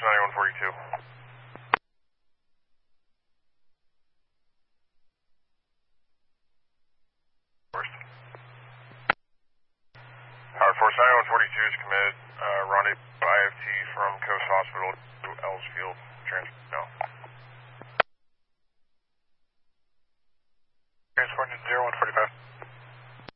9142. Howard Force 9142 is committed. Rendezvous IFT from Coast Hospital to Ellsfield. Transport now. Transporting 0145.